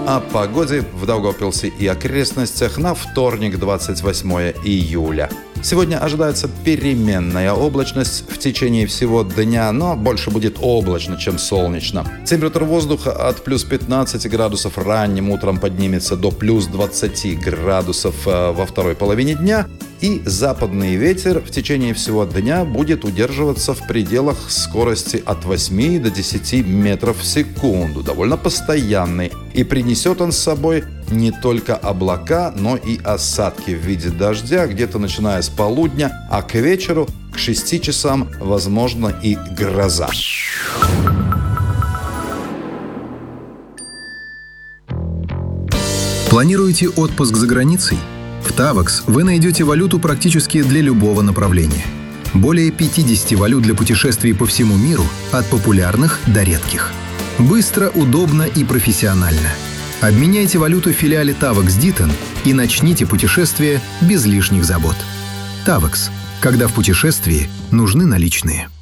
О погоде в Даугавпилсе и окрестностях на вторник, 28 июля. Сегодня ожидается переменная облачность в течение всего дня, но больше будет облачно, чем солнечно. Температура воздуха от плюс 15 градусов ранним утром поднимется до плюс 20 градусов во второй половине дня. И западный ветер в течение всего дня будет удерживаться в пределах скорости от 8 до 10 метров в секунду, довольно постоянный. И принесет он с собой не только облака, но и осадки в виде дождя, где-то начиная с полудня, а к вечеру, к 6 часам, возможно и гроза. Планируете отпуск за границей? В Tavax вы найдете валюту практически для любого направления. Более 50 валют для путешествий по всему миру, от популярных до редких. Быстро, удобно и профессионально. Обменяйте валюту в филиале Tavax Ditton и начните путешествие без лишних забот. Tavax. Когда в путешествии нужны наличные.